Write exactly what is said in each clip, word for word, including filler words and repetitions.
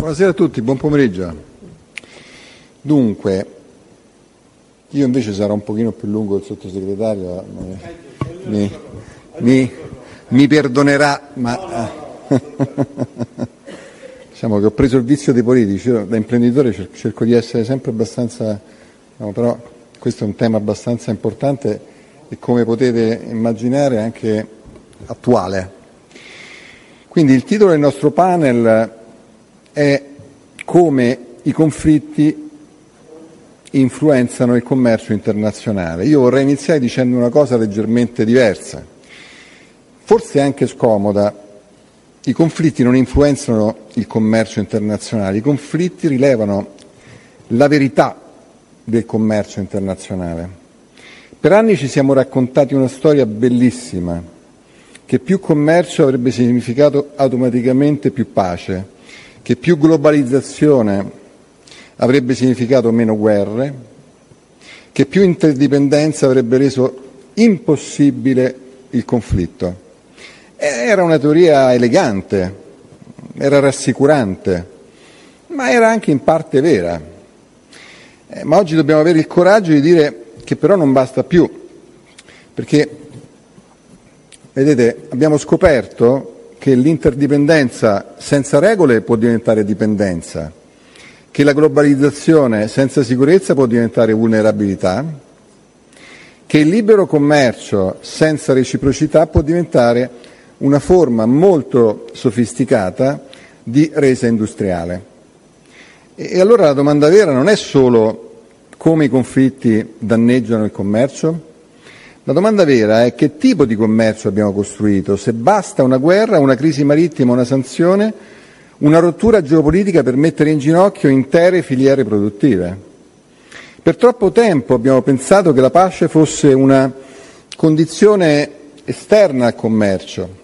Buonasera a tutti, buon pomeriggio. Dunque, io invece sarò un pochino più lungo del sottosegretario, mi, mi, mi perdonerà, ma diciamo che ho preso il vizio dei politici. Io da imprenditore cerco di essere sempre abbastanza, no, però questo è un tema abbastanza importante e, come potete immaginare, anche attuale. Quindi il titolo del nostro panel è come i conflitti influenzano il commercio internazionale. Io vorrei iniziare dicendo una cosa leggermente diversa, forse anche scomoda. I conflitti non influenzano il commercio internazionale, i conflitti rilevano la verità del commercio internazionale. Per anni ci siamo raccontati una storia bellissima, che più commercio avrebbe significato automaticamente più pace, che più globalizzazione avrebbe significato meno guerre, che più interdipendenza avrebbe reso impossibile il conflitto. Era una teoria elegante, era rassicurante, ma era anche in parte vera. Eh, ma oggi dobbiamo avere il coraggio di dire che però non basta più, perché vedete, abbiamo scoperto che l'interdipendenza senza regole può diventare dipendenza, che la globalizzazione senza sicurezza può diventare vulnerabilità, che il libero commercio senza reciprocità può diventare una forma molto sofisticata di resa industriale. E allora la domanda vera non è solo come i conflitti danneggiano il commercio. La domanda vera è che tipo di commercio abbiamo costruito, se basta una guerra, una crisi marittima, una sanzione, una rottura geopolitica per mettere in ginocchio intere filiere produttive. Per troppo tempo abbiamo pensato che la pace fosse una condizione esterna al commercio.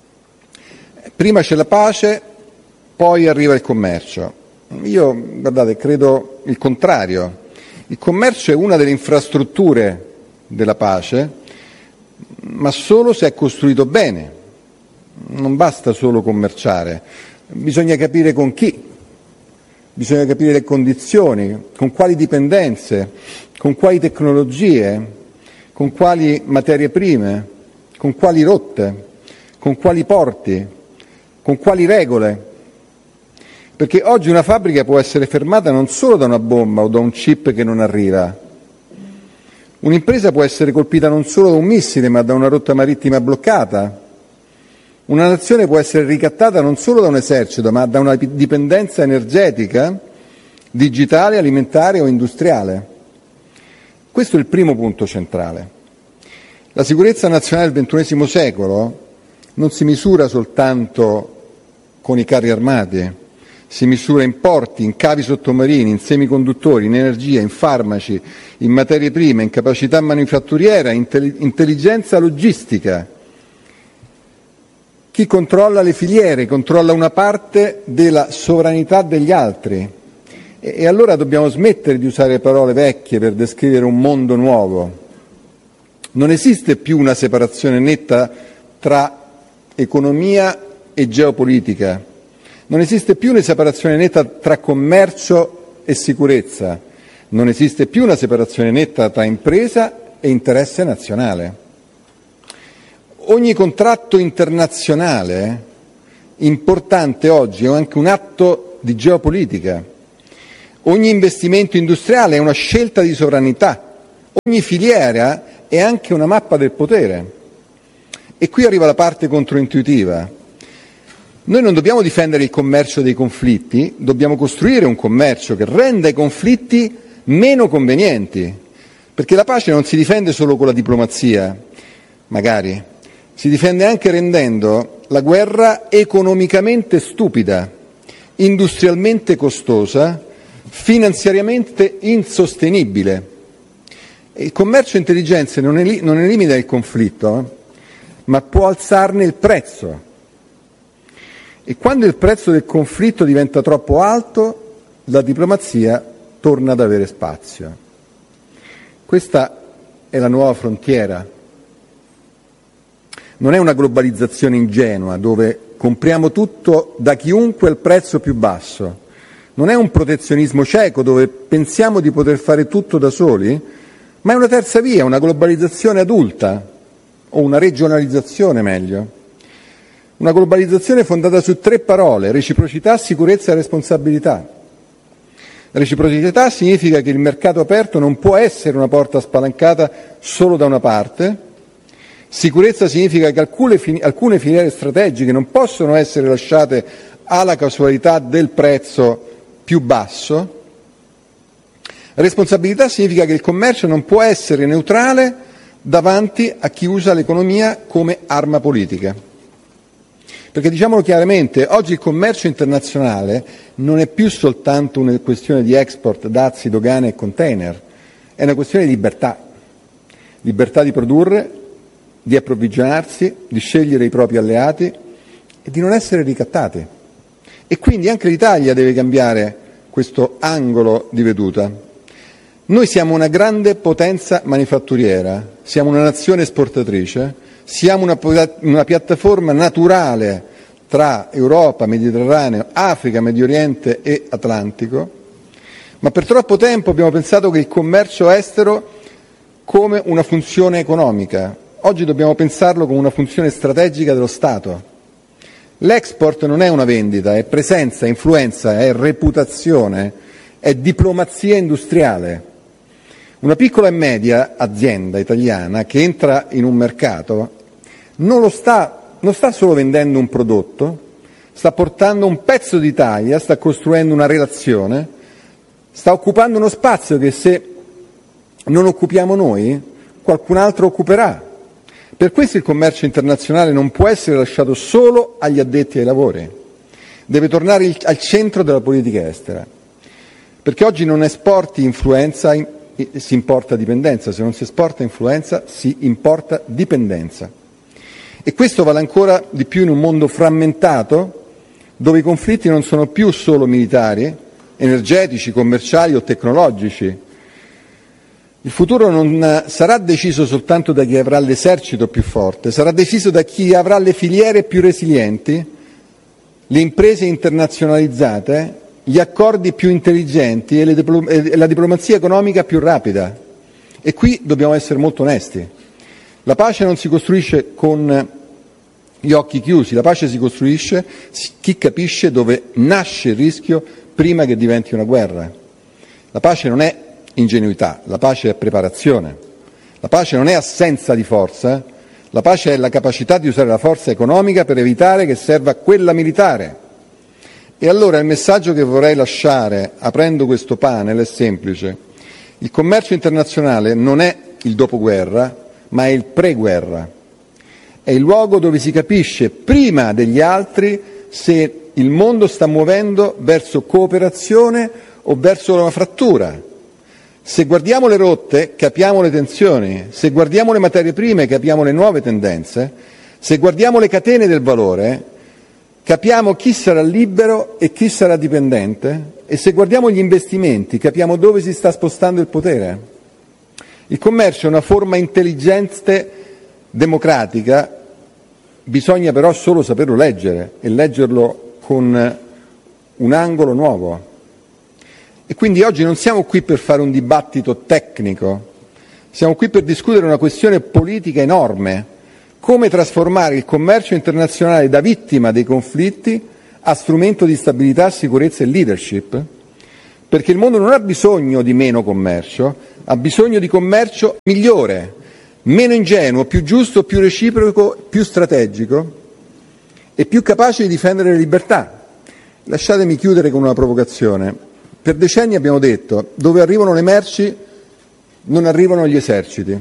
Prima c'è la pace, poi arriva il commercio. Io, guardate, credo il contrario. Il commercio è una delle infrastrutture della pace, ma solo se è costruito bene. Non basta solo commerciare, bisogna capire con chi, bisogna capire le condizioni, con quali dipendenze, con quali tecnologie, con quali materie prime, con quali rotte, con quali porti, con quali regole. Perché oggi una fabbrica può essere fermata non solo da una bomba o da un chip che non arriva. Un'impresa può essere colpita non solo da un missile, ma da una rotta marittima bloccata. Una nazione può essere ricattata non solo da un esercito, ma da una dipendenza energetica, digitale, alimentare o industriale. Questo è il primo punto centrale. La sicurezza nazionale del ventunesimo secolo non si misura soltanto con i carri armati, si misura in porti, in cavi sottomarini, in semiconduttori, in energia, in farmaci, in materie prime, in capacità manifatturiera, in intelligenza logistica. Chi controlla le filiere controlla una parte della sovranità degli altri. E, e allora dobbiamo smettere di usare parole vecchie per descrivere un mondo nuovo. Non esiste più una separazione netta tra economia e geopolitica. Non esiste più una separazione netta tra commercio e sicurezza. Non esiste più una separazione netta tra impresa e interesse nazionale. Ogni contratto internazionale importante oggi è anche un atto di geopolitica. Ogni investimento industriale è una scelta di sovranità. Ogni filiera è anche una mappa del potere. E qui arriva la parte controintuitiva. Noi non dobbiamo difendere il commercio dei conflitti, dobbiamo costruire un commercio che renda i conflitti meno convenienti, perché la pace non si difende solo con la diplomazia, magari, si difende anche rendendo la guerra economicamente stupida, industrialmente costosa, finanziariamente insostenibile. Il commercio intelligente non, el- non elimina il conflitto, eh, ma può alzarne il prezzo. E quando il prezzo del conflitto diventa troppo alto, la diplomazia torna ad avere spazio. Questa è la nuova frontiera. Non è una globalizzazione ingenua dove compriamo tutto da chiunque al prezzo più basso. non è un protezionismo cieco dove pensiamo di poter fare tutto da soli, ma è una terza via, una globalizzazione adulta, o una regionalizzazione meglio. Una globalizzazione fondata su tre parole: reciprocità, sicurezza e responsabilità. Reciprocità significa che il mercato aperto non può essere una porta spalancata solo da una parte. Sicurezza significa che alcune, alcune filiere strategiche non possono essere lasciate alla casualità del prezzo più basso. Responsabilità significa che il commercio non può essere neutrale davanti a chi usa l'economia come arma politica. Perché diciamolo chiaramente, oggi il commercio internazionale non è più soltanto una questione di export, dazi, dogane e container, è una questione di libertà. Libertà di produrre, di approvvigionarsi, di scegliere i propri alleati e di non essere ricattati. E quindi anche l'Italia deve cambiare questo angolo di veduta. Noi siamo una grande potenza manifatturiera, siamo una nazione esportatrice, siamo una, una piattaforma naturale tra Europa, Mediterraneo, Africa, Medio Oriente e Atlantico, ma per troppo tempo abbiamo pensato che il commercio estero come una funzione economica. Oggi dobbiamo pensarlo come una funzione strategica dello Stato. L'export non è una vendita, è presenza, è influenza, è reputazione, è diplomazia industriale. Una piccola e media azienda italiana che entra in un mercato non lo sta, non sta solo vendendo un prodotto, sta portando un pezzo d'Italia, sta costruendo una relazione, sta occupando uno spazio che se non occupiamo noi, qualcun altro occuperà. Per questo il commercio internazionale non può essere lasciato solo agli addetti ai lavori, deve tornare il, al centro della politica estera, perché oggi non esporti influenza, in, si importa dipendenza, se non si esporta influenza si importa dipendenza. E questo vale ancora di più in un mondo frammentato, dove i conflitti non sono più solo militari, energetici, commerciali o tecnologici. Il futuro non sarà deciso soltanto da chi avrà l'esercito più forte, sarà deciso da chi avrà le filiere più resilienti, le imprese internazionalizzate, gli accordi più intelligenti e, le diplo- e la diplomazia economica più rapida. E qui dobbiamo essere molto onesti. La pace non si costruisce con gli occhi chiusi, la pace si costruisce chi capisce dove nasce il rischio prima che diventi una guerra. La pace non è ingenuità, la pace è preparazione, la pace non è assenza di forza, la pace è la capacità di usare la forza economica per evitare che serva quella militare. E allora il messaggio che vorrei lasciare aprendo questo panel è semplice: il commercio internazionale non è il dopoguerra, ma è il preguerra, è il luogo dove si capisce prima degli altri se il mondo sta muovendo verso cooperazione o verso una frattura. Se guardiamo le rotte, capiamo le tensioni, se guardiamo le materie prime, capiamo le nuove tendenze, se guardiamo le catene del valore, capiamo chi sarà libero e chi sarà dipendente, e se guardiamo gli investimenti, capiamo dove si sta spostando il potere. Il commercio è una forma intelligente, democratica, bisogna però solo saperlo leggere e leggerlo con un angolo nuovo. E quindi oggi non siamo qui per fare un dibattito tecnico, siamo qui per discutere una questione politica enorme: come trasformare il commercio internazionale da vittima dei conflitti a strumento di stabilità, sicurezza e leadership, perché il mondo non ha bisogno di meno commercio, ha bisogno di commercio migliore, meno ingenuo, più giusto, più reciproco, più strategico e più capace di difendere le libertà. Lasciatemi chiudere con una provocazione. Per decenni abbiamo detto: dove arrivano le merci non arrivano gli eserciti.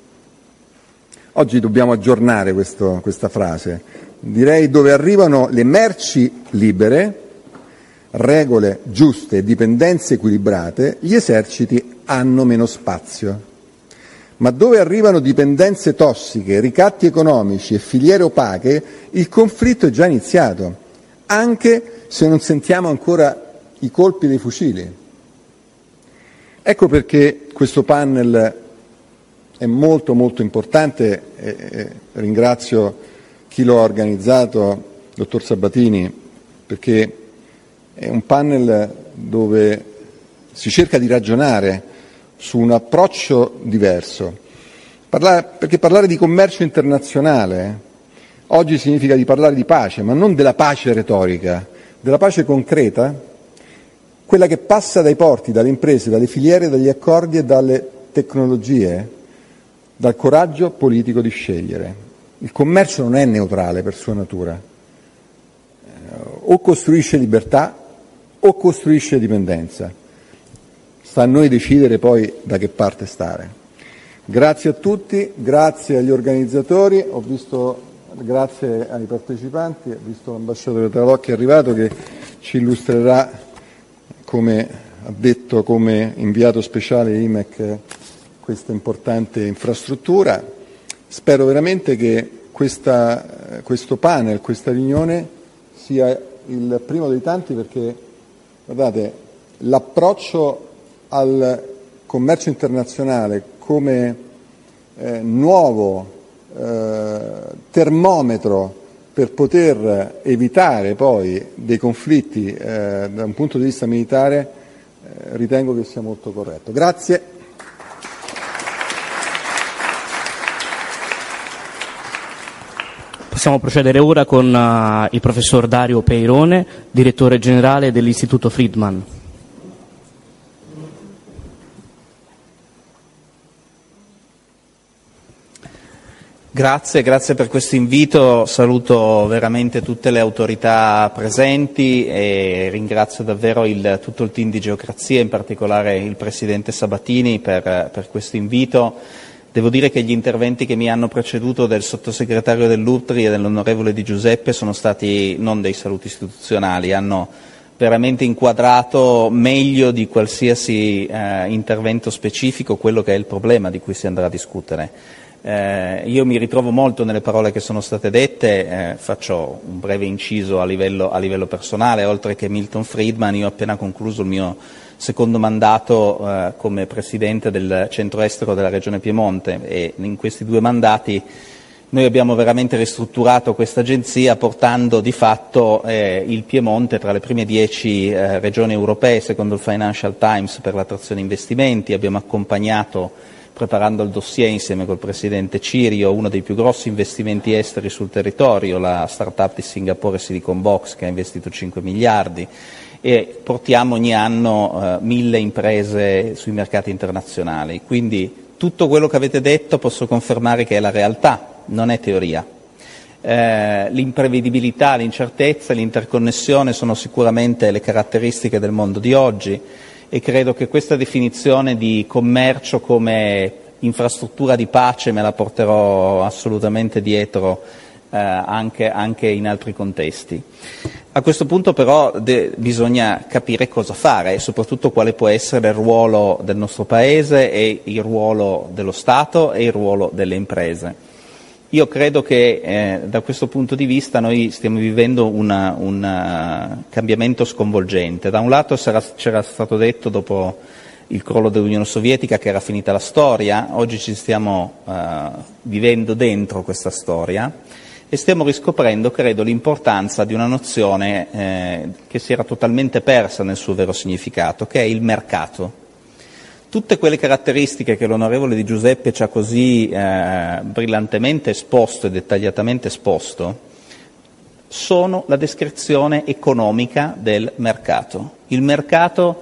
Oggi dobbiamo aggiornare questo, questa frase. Direi: dove arrivano le merci libere, regole giuste e dipendenze equilibrate, gli eserciti hanno meno spazio. Ma dove arrivano dipendenze tossiche, ricatti economici e filiere opache, il conflitto è già iniziato, anche se non sentiamo ancora i colpi dei fucili. Ecco perché questo panel è molto molto importante e, e ringrazio chi lo ha organizzato, dottor Sabatini, perché È un panel dove si cerca di ragionare su un approccio diverso, parlare, perché parlare di commercio internazionale oggi significa di parlare di pace, ma non della pace retorica, della pace concreta, quella che passa dai porti, dalle imprese, dalle filiere, dagli accordi e dalle tecnologie, dal coraggio politico di scegliere. Il commercio non è neutrale per sua natura, o costruisce libertà o costruisce dipendenza. Sta a noi decidere poi da che parte stare. Grazie a tutti, grazie agli organizzatori, ho visto, grazie ai partecipanti, ho visto l'ambasciatore Tralò che è arrivato, che ci illustrerà, come ha detto, come inviato speciale I M E C questa importante infrastruttura. Spero veramente che questa, questo panel, questa riunione sia il primo dei tanti, perché guardate, l'approccio al commercio internazionale come eh, nuovo eh, termometro per poter evitare poi dei conflitti eh, da un punto di vista militare eh, ritengo che sia molto corretto. Grazie. Possiamo procedere ora con uh, il professor Dario Peirone, direttore generale dell'Istituto Friedman. Grazie, grazie per questo invito. Saluto veramente tutte le autorità presenti e ringrazio davvero il, tutto il team di Geocrazia, in particolare il Presidente Sabatini per, per questo invito. Devo dire che gli interventi che mi hanno preceduto del sottosegretario Dell'Utri e dell'onorevole Di Giuseppe sono stati non dei saluti istituzionali, hanno veramente inquadrato meglio di qualsiasi eh, intervento specifico quello che è il problema di cui si andrà a discutere. Eh, io mi ritrovo molto nelle parole che sono state dette, eh, faccio un breve inciso a livello, a livello personale. Oltre che Milton Friedman, io ho appena concluso il mio secondo mandato eh, come Presidente del Centro Estero della Regione Piemonte, e in questi due mandati noi abbiamo veramente ristrutturato questa agenzia, portando di fatto eh, il Piemonte tra le prime dieci eh, regioni europee secondo il Financial Times per l'attrazione investimenti. Abbiamo accompagnato, preparando il dossier insieme col Presidente Cirio, uno dei più grossi investimenti esteri sul territorio, la start-up di Singapore Silicon Box, che ha investito cinque miliardi, e portiamo ogni anno eh, mille imprese sui mercati internazionali. Quindi tutto quello che avete detto posso confermare che è la realtà, non è teoria. Eh, l'imprevedibilità, l'incertezza, l'interconnessione sono sicuramente le caratteristiche del mondo di oggi, e credo che questa definizione di commercio come infrastruttura di pace me la porterò assolutamente dietro eh, anche, anche in altri contesti. A questo punto però de- bisogna capire cosa fare e soprattutto quale può essere il ruolo del nostro Paese e il ruolo dello Stato e il ruolo delle imprese. Io credo che eh, da questo punto di vista noi stiamo vivendo una, un cambiamento sconvolgente. Da un lato c'era, c'era stato detto dopo il crollo dell'Unione Sovietica che era finita la storia, oggi ci stiamo eh, vivendo dentro questa storia e stiamo riscoprendo, credo, l'importanza di una nozione eh, che si era totalmente persa nel suo vero significato, che è il mercato. Tutte quelle caratteristiche che l'onorevole Di Giuseppe ci ha così eh, brillantemente esposto e dettagliatamente esposto sono la descrizione economica del mercato. Il mercato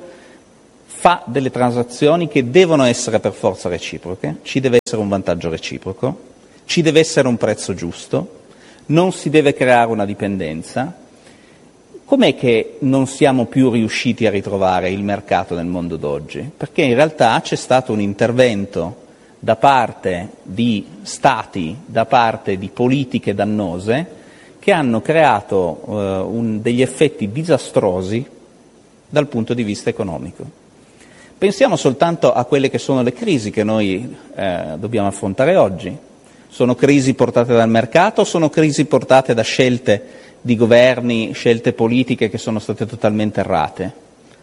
fa delle transazioni che devono essere per forza reciproche, ci deve essere un vantaggio reciproco, ci deve essere un prezzo giusto, non si deve creare una dipendenza. Com'è che non siamo più riusciti a ritrovare il mercato nel mondo d'oggi? Perché in realtà c'è stato un intervento da parte di stati, da parte di politiche dannose, che hanno creato eh, un, degli effetti disastrosi dal punto di vista economico. Pensiamo soltanto a quelle che sono le crisi che noi eh, dobbiamo affrontare oggi. Sono crisi portate dal mercato o sono crisi portate da scelte di governi, scelte politiche che sono state totalmente errate?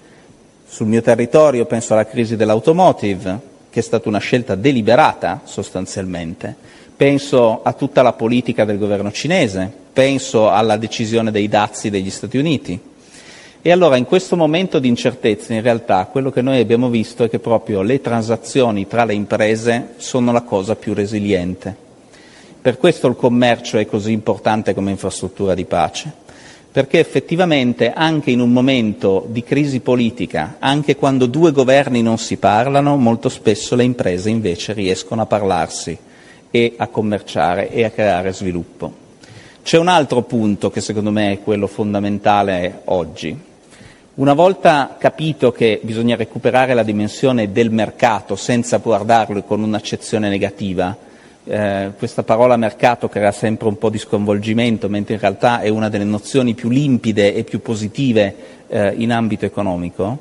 Sul mio territorio penso alla crisi dell'automotive, che è stata una scelta deliberata sostanzialmente, penso a tutta la politica del governo cinese, penso alla decisione dei dazi degli Stati Uniti. E allora in questo momento di incertezza in realtà quello che noi abbiamo visto è che proprio le transazioni tra le imprese sono la cosa più resiliente. Per questo il commercio è così importante come infrastruttura di pace, perché effettivamente anche in un momento di crisi politica, anche quando due governi non si parlano, molto spesso le imprese invece riescono a parlarsi e a commerciare e a creare sviluppo. C'è un altro punto che secondo me è quello fondamentale oggi. Una volta capito che bisogna recuperare la dimensione del mercato senza guardarlo con un'accezione negativa, eh, questa parola mercato crea sempre un po' di sconvolgimento, mentre in realtà è una delle nozioni più limpide e più positive eh, in ambito economico,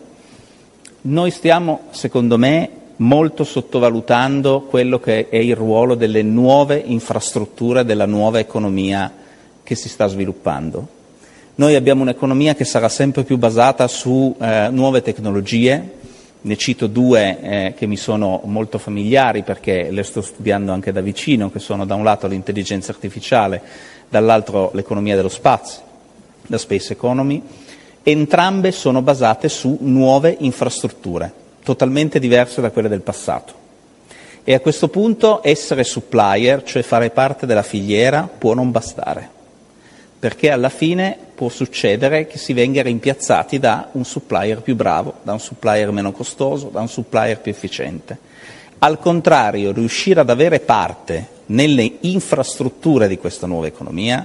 noi stiamo, secondo me, molto sottovalutando quello che è il ruolo delle nuove infrastrutture, della nuova economia che si sta sviluppando. Noi abbiamo un'economia che sarà sempre più basata su eh, nuove tecnologie, ne cito due eh, che mi sono molto familiari perché le sto studiando anche da vicino, che sono da un lato l'intelligenza artificiale, dall'altro l'economia dello spazio, la space economy. Entrambe sono basate su nuove infrastrutture, totalmente diverse da quelle del passato. E a questo punto essere supplier, cioè fare parte della filiera, può non bastare, perché alla fine può succedere che si venga rimpiazzati da un supplier più bravo, da un supplier meno costoso, da un supplier più efficiente. Al contrario, riuscire ad avere parte nelle infrastrutture di questa nuova economia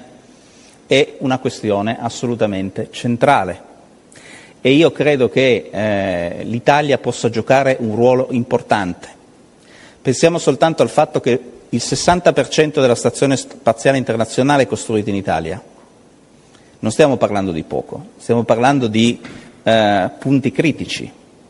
è una questione assolutamente centrale. E io credo che eh, l'Italia possa giocare un ruolo importante. Pensiamo soltanto al fatto che il sessanta per cento della Stazione Spaziale Internazionale è costruita in Italia. Non stiamo parlando di poco, stiamo parlando di eh, punti critici.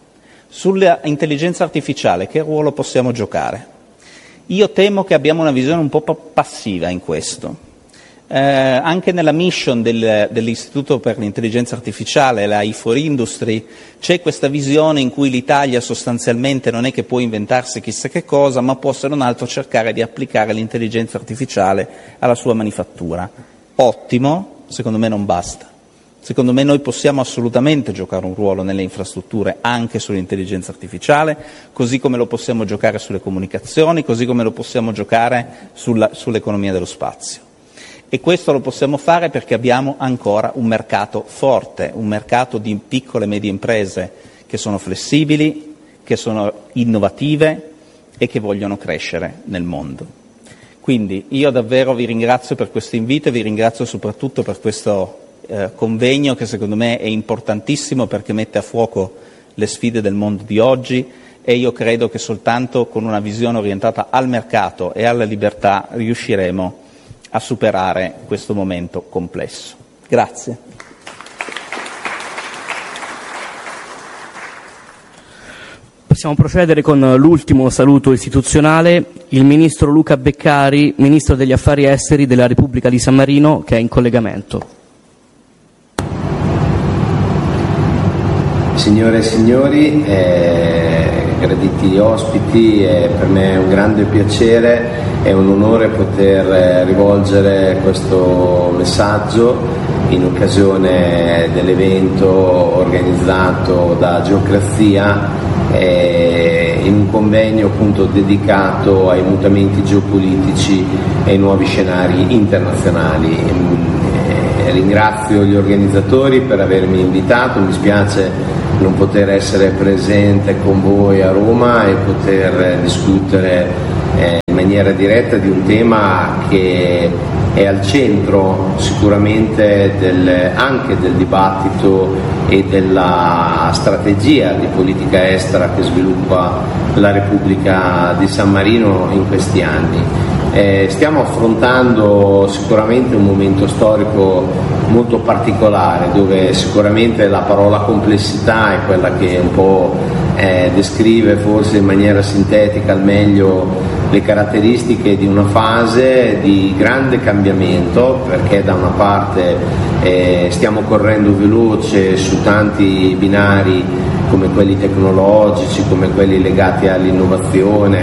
Sull'intelligenza artificiale, che ruolo possiamo giocare? Io temo che abbiamo una visione un po' passiva in questo. Eh, anche nella mission del, dell'Istituto per l'Intelligenza Artificiale, la I F O R Industry, c'è questa visione in cui l'Italia sostanzialmente non è che può inventarsi chissà che cosa, ma può se non altro cercare di applicare l'intelligenza artificiale alla sua manifattura. Ottimo. Secondo me non basta. Secondo me noi possiamo assolutamente giocare un ruolo nelle infrastrutture anche sull'intelligenza artificiale, così come lo possiamo giocare sulle comunicazioni, così come lo possiamo giocare sulla, sull'economia dello spazio. E questo lo possiamo fare perché abbiamo ancora un mercato forte, un mercato di piccole e medie imprese che sono flessibili, che sono innovative e che vogliono crescere nel mondo. Quindi io davvero vi ringrazio per questo invito e vi ringrazio soprattutto per questo eh, convegno che secondo me è importantissimo perché mette a fuoco le sfide del mondo di oggi e io credo che soltanto con una visione orientata al mercato e alla libertà riusciremo a superare questo momento complesso. Grazie. Possiamo procedere con l'ultimo saluto istituzionale, il Ministro Luca Beccari, Ministro degli Affari Esteri della Repubblica di San Marino, che è in collegamento. Signore e signori, eh, graditi ospiti, è per me un grande piacere e un onore poter rivolgere questo messaggio in occasione dell'evento organizzato da Geocrazia eh, in un convegno appunto dedicato ai mutamenti geopolitici e ai nuovi scenari internazionali. Eh, ringrazio gli organizzatori per avermi invitato, mi spiace non poter essere presente con voi a Roma e poter discutere eh, in maniera diretta di un tema che è al centro sicuramente del, anche del dibattito e della strategia di politica estera che sviluppa la Repubblica di San Marino in questi anni. Eh, stiamo affrontando sicuramente un momento storico molto particolare dove sicuramente la parola complessità è quella che un po' eh, descrive forse in maniera sintetica al meglio le caratteristiche di una fase di grande cambiamento, perché da una parte eh, stiamo correndo veloce su tanti binari come quelli tecnologici, come quelli legati all'innovazione,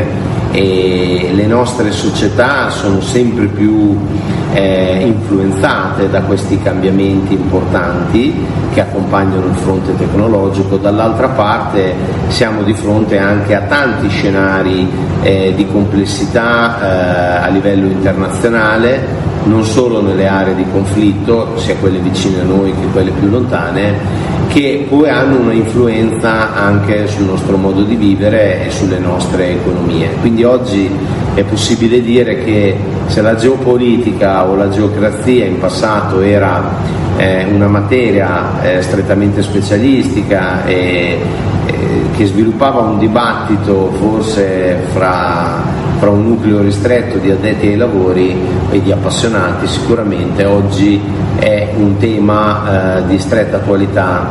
e le nostre società sono sempre più eh, influenzate da questi cambiamenti importanti che accompagnano il fronte tecnologico. Dall'altra parte siamo di fronte anche a tanti scenari eh, di complessità eh, a livello internazionale, non solo nelle aree di conflitto, sia quelle vicine a noi che quelle più lontane, che poi hanno una influenza anche sul nostro modo di vivere e sulle nostre economie. Quindi oggi è possibile dire che se la geopolitica o la geocrazia in passato era eh, una materia eh, strettamente specialistica e eh, che sviluppava un dibattito forse fra, fra un nucleo ristretto di addetti ai lavori e di appassionati, sicuramente oggi è un tema eh, di stretta attualità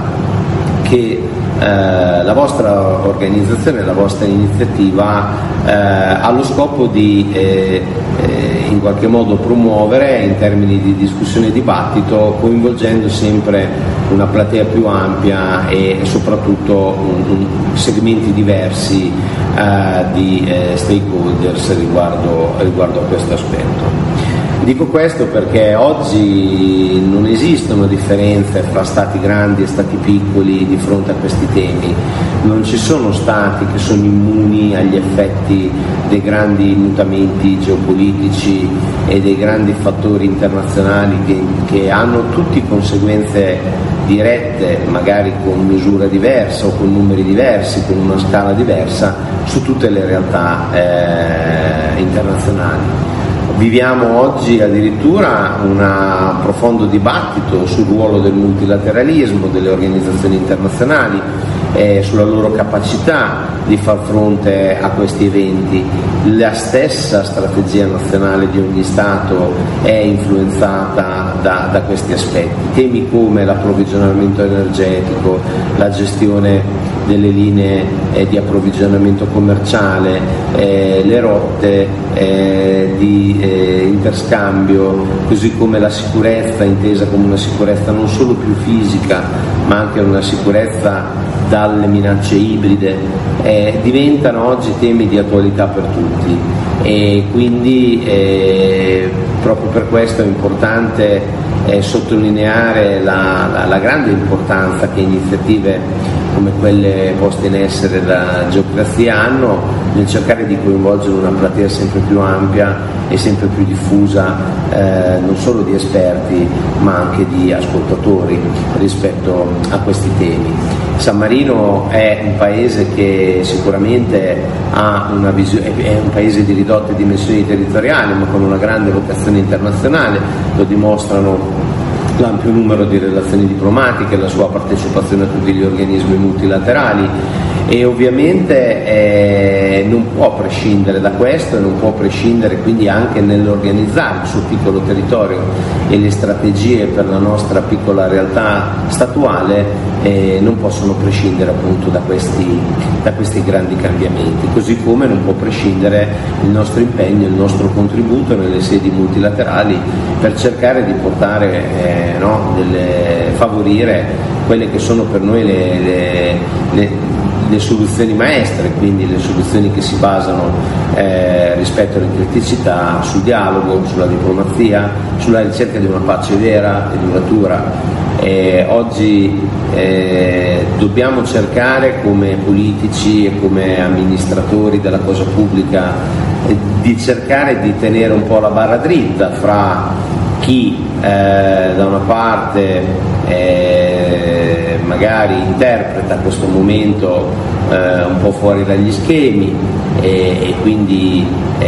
che eh, la vostra organizzazione, la vostra iniziativa eh, ha lo scopo di eh, eh, in qualche modo promuovere in termini di discussione e dibattito, coinvolgendo sempre una platea più ampia e soprattutto un, un, segmenti diversi eh, di eh, stakeholders riguardo, riguardo a questo aspetto. Dico questo perché oggi non esistono differenze fra stati grandi e stati piccoli di fronte a questi temi, non ci sono stati che sono immuni agli effetti dei grandi mutamenti geopolitici e dei grandi fattori internazionali che, che hanno tutti conseguenze dirette, magari con misura diversa o con numeri diversi, con una scala diversa, su tutte le realtà eh, internazionali. Viviamo oggi addirittura un profondo dibattito sul ruolo del multilateralismo, delle organizzazioni internazionali, eh, sulla loro capacità di far fronte a questi eventi. La stessa strategia nazionale di ogni Stato è influenzata da, da questi aspetti. Temi come l'approvvigionamento energetico, la gestione delle linee eh, di approvvigionamento commerciale, eh, le rotte eh, di eh, interscambio, così come la sicurezza intesa come una sicurezza non solo più fisica ma anche una sicurezza dalle minacce ibride, eh, diventano oggi temi di attualità per tutti e quindi eh, proprio per questo è importante eh, sottolineare la, la, la grande importanza che iniziative come quelle poste in essere da Geocrazia hanno nel cercare di coinvolgere una platea sempre più ampia e sempre più diffusa, eh, non solo di esperti ma anche di ascoltatori rispetto a questi temi. San Marino è un paese che sicuramente ha una visione, è un paese di ridotte dimensioni territoriali ma con una grande vocazione internazionale, lo dimostrano l'ampio numero di relazioni diplomatiche, la sua partecipazione a tutti gli organismi multilaterali e ovviamente eh, non può prescindere da questo e non può prescindere quindi anche nell'organizzare il suo piccolo territorio e le strategie per la nostra piccola realtà statuale eh, non possono prescindere appunto da questi, da questi grandi cambiamenti, così come non può prescindere il nostro impegno, il nostro contributo nelle sedi multilaterali per cercare di portare eh, no, delle, favorire quelle che sono per noi le, le, le le soluzioni maestre, quindi le soluzioni che si basano eh, rispetto alle criticità sul dialogo, sulla diplomazia, sulla ricerca di una pace vera e duratura. Eh, oggi eh, dobbiamo cercare come politici e come amministratori della cosa pubblica eh, di cercare di tenere un po' la barra dritta fra chi eh, da una parte eh, magari interpreta questo momento eh, un po' fuori dagli schemi e, e quindi eh,